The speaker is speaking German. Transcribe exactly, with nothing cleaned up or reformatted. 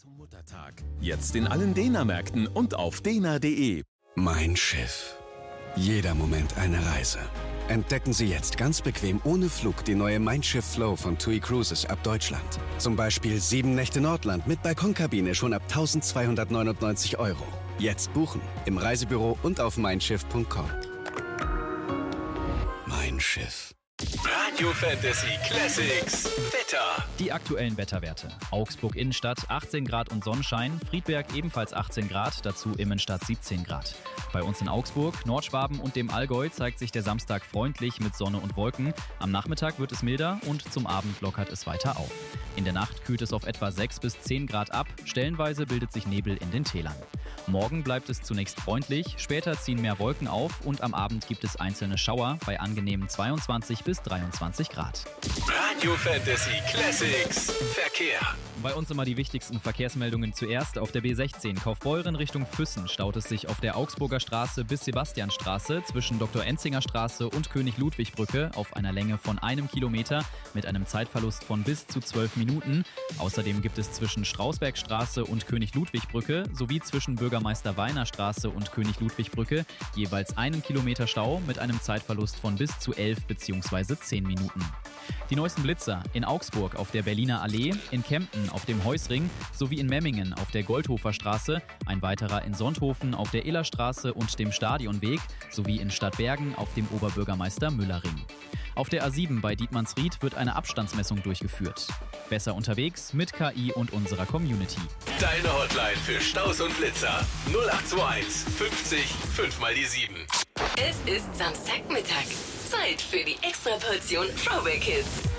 Zum Muttertag. Jetzt in allen Dena-Märkten und auf dena punkt de. Mein Schiff. Jeder Moment eine Reise. Entdecken Sie jetzt ganz bequem ohne Flug die neue Mein Schiff Flow von TUI Cruises ab Deutschland. Zum Beispiel sieben Nächte Nordland mit Balkonkabine schon ab eintausendzweihundertneunundneunzig Euro. Jetzt buchen im Reisebüro und auf mein schiff punkt com. Mein Schiff. Radio Fantasy Classics Wetter. Die aktuellen Wetterwerte. Augsburg Innenstadt achtzehn Grad und Sonnenschein, Friedberg ebenfalls achtzehn Grad, dazu Immenstadt siebzehn Grad. Bei uns in Augsburg, Nordschwaben und dem Allgäu zeigt sich der Samstag freundlich mit Sonne und Wolken. Am Nachmittag wird es milder und zum Abend lockert es weiter auf. In der Nacht kühlt es auf etwa sechs bis zehn Grad ab, stellenweise bildet sich Nebel in den Tälern. Morgen bleibt es zunächst freundlich, später ziehen mehr Wolken auf und am Abend gibt es einzelne Schauer bei angenehmen zweiundzwanzig bis dreiundzwanzig Grad. Radio Fantasy Classics Verkehr. Bei uns immer die wichtigsten Verkehrsmeldungen zuerst. Auf der B sechzehn Kaufbeuren Richtung Füssen staut es sich auf der Augsburger Straße bis Sebastianstraße zwischen Doktor Enzinger Straße und König-Ludwig-Brücke auf einer Länge von einem Kilometer mit einem Zeitverlust von bis zu zwölf Minuten. Außerdem gibt es zwischen Strausbergstraße und König-Ludwig-Brücke sowie zwischen Bürgermeister-Weiner-Straße und König-Ludwig-Brücke jeweils einen Kilometer Stau mit einem Zeitverlust von bis zu elf bzw. zehn Minuten. Die neuesten Blitzer in Augsburg auf der Berliner Allee, in Kempten auf dem Heusring sowie in Memmingen auf der Goldhofer Straße, ein weiterer in Sonthofen auf der Illerstraße und dem Stadionweg sowie in Stadtbergen auf dem Oberbürgermeister-Müller-Ring. Auf der A sieben bei Dietmannsried wird eine Abstandsmessung durchgeführt. Besser unterwegs mit K I und unserer Community. Deine Hotline für Staus und Blitzer null acht zwei eins fünfzig fünf mal die sieben. Es ist Samstagmittag. Zeit für die Extraportion Throwback Hits.